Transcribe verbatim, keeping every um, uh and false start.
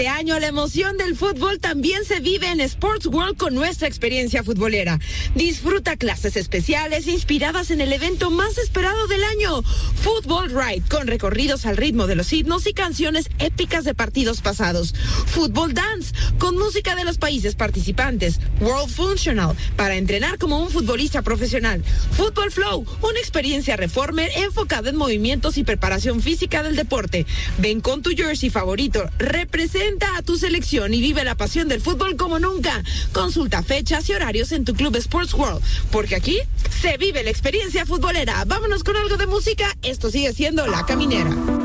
Este año la emoción del fútbol también se vive en Sports World con nuestra experiencia futbolera. Disfruta clases especiales inspiradas en el evento más esperado del año, Football Ride, con recorridos al ritmo de los himnos y canciones épicas de partidos pasados. Football Dance, con música de los países participantes. World Functional, para entrenar como un futbolista profesional. Football Flow, una experiencia reformer enfocada en movimientos y preparación física del deporte. Ven con tu jersey favorito, representa a tu selección y vive la pasión del fútbol como nunca. Consulta fechas y horarios en tu club Sports World, porque aquí se vive la experiencia futbolera. Vámonos con algo de música. Esto sigue siendo La Caminera.